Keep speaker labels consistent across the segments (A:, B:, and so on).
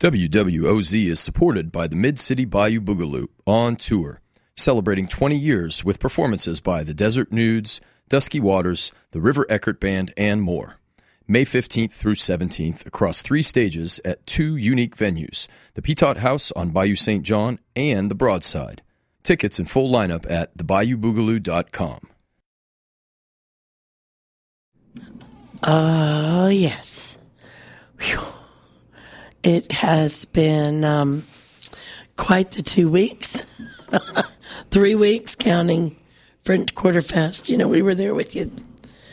A: WWOZ is supported by the Mid-City Bayou Boogaloo on tour, celebrating 20 years with performances by the Desert Nudes, Dusky Waters, the River Eckert Band, and more. May 15th through 17th across 3 stages at 2 unique venues, the Petot House on Bayou St. John and the Broadside. Tickets and full lineup at thebayouboogaloo.com.
B: Yes. Whew. It has been quite the 2 weeks. 3 weeks, counting French Quarter Fest. You know, we were there with you,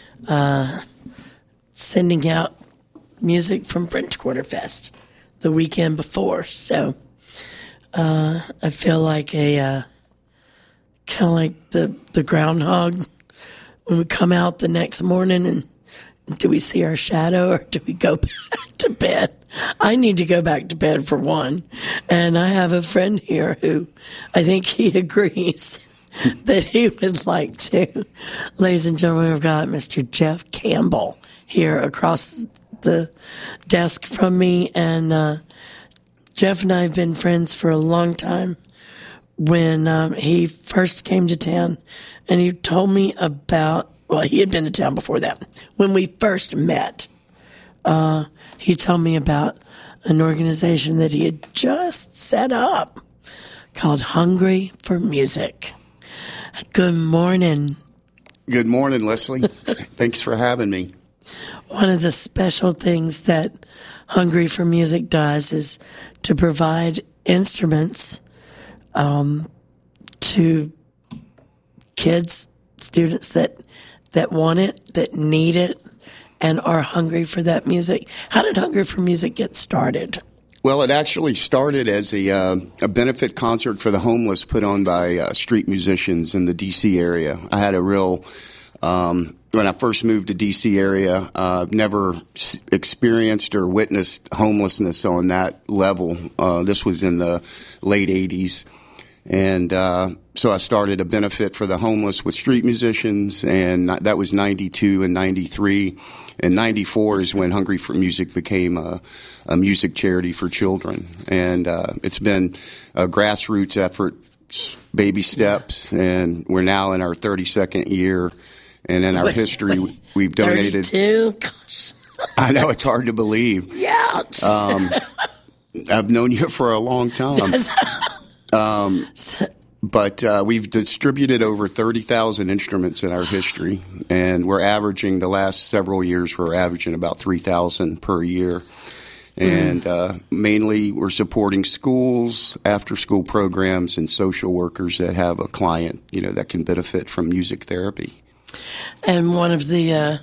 B: sending out music from French Quarter Fest the weekend before. So I feel like kind of like the groundhog when we come out the next morning and do we see our shadow or do we go back to bed? I need to go back to bed for one. And I have a friend here who I think he agrees that he would like to. Ladies and gentlemen, we've got Mr. Jeff Campbell here across the desk from me. And Jeff and I have been friends for a long time. When he first came to town and he told me about, well, he had been to town before that. When we first met, he told me about an organization that he had just set up called Hungry for Music. Good morning.
C: Good morning, Leslie. Thanks for having me.
B: One of the special things that Hungry for Music does is to provide instruments to kids, students that want it, that need it, and are hungry for that music. How did Hungry for Music get started?
C: Well, it actually started as a benefit concert for the homeless put on by street musicians in the D.C. area. I had a real, when I first moved to D.C. area, never experienced or witnessed homelessness on that level. This was in the late 80s. And so I started a benefit for the homeless with street musicians, and that was 92 and 93. And 94 is when Hungry for Music became a music charity for children. And it's been a grassroots effort, baby steps, and we're now in our 32nd year. And in our history, we've donated.
B: 32? Gosh.
C: I know, it's hard to believe.
B: Yeah.
C: I've known you for a long time. But we've distributed over 30,000 instruments in our history, and we're averaging, the last several years, we're averaging about 3,000 per year. And mainly we're supporting schools, after-school programs, and social workers that have a client, you know, that can benefit from music therapy.
B: And one of the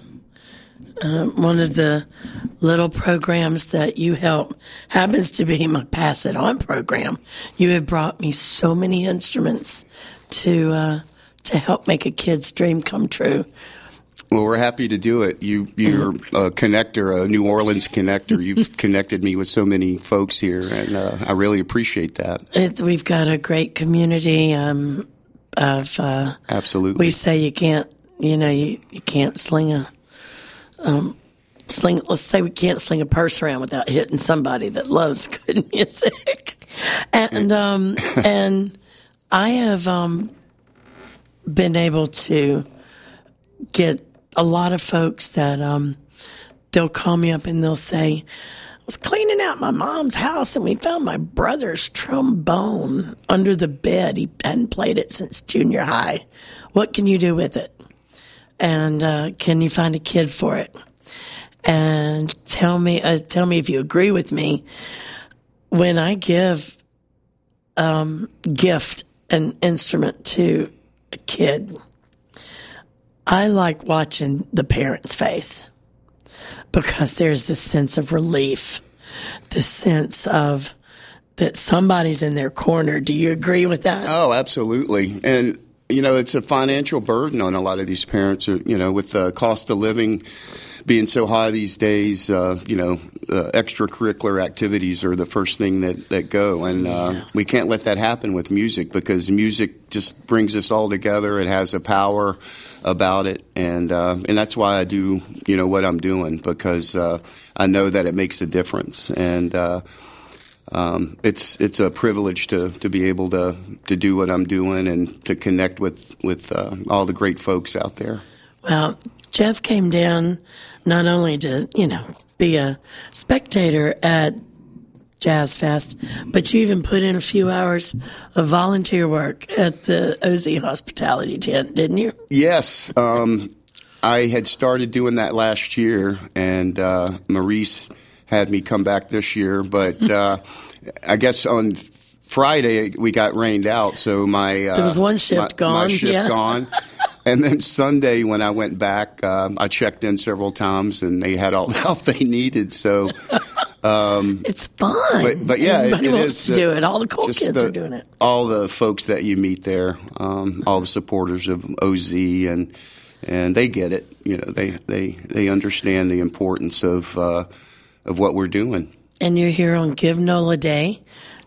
B: little programs that you help happens to be my Pass It On program. You have brought me so many instruments to help make a kid's dream come true.
C: Well, we're happy to do it. You're a connector, a New Orleans connector. You've connected me with so many folks here, and I really appreciate that.
B: We've got a great community of
C: absolutely.
B: We say you can't, you can't sling a let's say we can't sling a purse around without hitting somebody that loves good music. And and I have been able to get a lot of folks that they'll call me up and they'll say, I was cleaning out my mom's house and we found my brother's trombone under the bed. He hadn't played it since junior high. What can you do with it? And can you find a kid for it? And tell me if you agree with me. When I gift an instrument to a kid, I like watching the parent's face because there's this sense of relief, this sense of that somebody's in their corner. Do you agree with that?
C: Oh, absolutely. And it's a financial burden on a lot of these parents, with the cost of living being so high these days, extracurricular activities are the first thing that go. And we can't let that happen with music because music just brings us all together. It has a power about it. And that's why I do, what I'm doing, because I know that it makes a difference. And it's a privilege to be able to do what I'm doing and to connect with all the great folks out there.
B: Well, Jeff came down not only to, be a spectator at Jazz Fest, but you even put in a few hours of volunteer work at the OZ Hospitality Tent, didn't you?
C: Yes. I had started doing that last year, and Maurice had me come back this year, but I guess on Friday we got rained out, so there
B: was one shift gone.
C: My shift gone. And then Sunday when I went back, I checked in several times, and they had all the help they needed. So
B: it's fun.
C: But yeah,
B: everybody
C: it
B: wants
C: is
B: to do it. All the cool kids are doing it.
C: All the folks that you meet there, all the supporters of OZ, and they get it. They understand the importance of what we're doing. And
B: you're here on Give NOLA Day,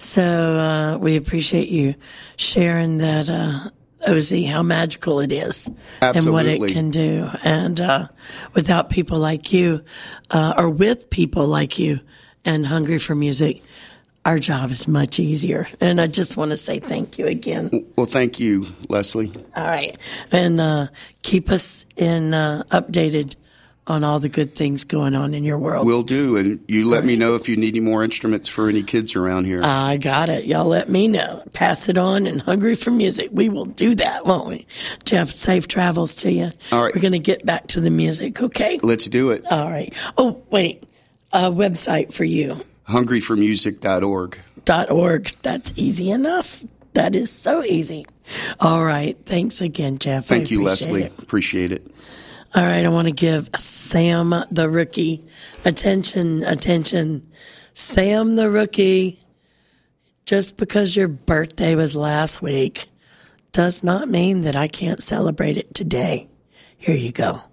B: so we appreciate you sharing that. OZ, how magical it is.
C: Absolutely.
B: And what it can do. And without people like you, or with people like you and Hungry for Music, our job is much easier. And I just want to say thank you again.
C: Well, thank you, Leslie.
B: All right. And keep us updated on all the good things going on in your world.
C: Will do. And you let me know if you need any more instruments for any kids around here.
B: I got it. Y'all let me know. Pass it on, and Hungry for Music. We will do that, won't we? Jeff, safe travels to you.
C: All right.
B: We're going to get back to the music, okay?
C: Let's do it.
B: All right. Oh, wait. A website for you.
C: hungryformusic.org.
B: .org. That's easy enough. That is so easy. All right. Thanks again, Jeff.
C: Thank you, Leslie. Appreciate it.
B: All right, I want to give Sam the Rookie attention. Sam the Rookie, just because your birthday was last week does not mean that I can't celebrate it today. Here you go.